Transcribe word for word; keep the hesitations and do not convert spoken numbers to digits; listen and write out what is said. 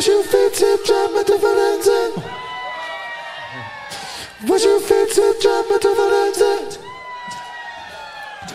Was you fit to jam mit der Valentin? Was you fit to jam